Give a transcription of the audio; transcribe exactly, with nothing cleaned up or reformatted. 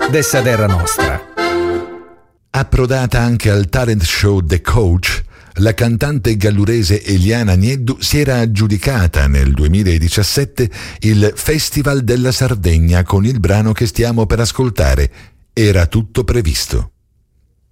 dessa terra nostra. Approdata anche al talent show The Coach, la cantante gallurese Eliana Nieddu si era aggiudicata nel duemiladiciassette il Festival della Sardegna con il brano che stiamo per ascoltare, Era tutto previsto.